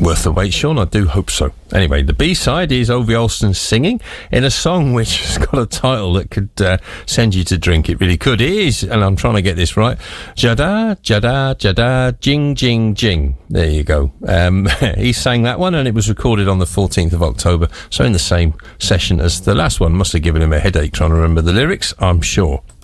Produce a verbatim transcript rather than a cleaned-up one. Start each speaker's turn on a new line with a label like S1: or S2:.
S1: Worth the wait, Sean? I do hope so. Anyway, the B-side is Ovie Olsen singing in a song which has got a title that could uh, send you to drink. It really could. It is, and I'm trying to get this right, Jada, Jada, Jada, Jing, Jing, Jing. There you go. Um, he sang that one, and it was recorded on the fourteenth of October, so in the same session as the last one. Must have given him a headache trying to remember the lyrics, I'm sure.